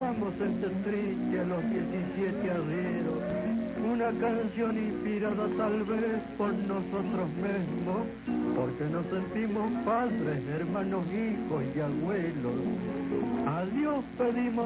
Vamos este triste a los 17 arrieros, una canción inspirada tal vez por nosotros mismos, porque nos sentimos padres, hermanos, hijos y abuelos. A Dios pedimos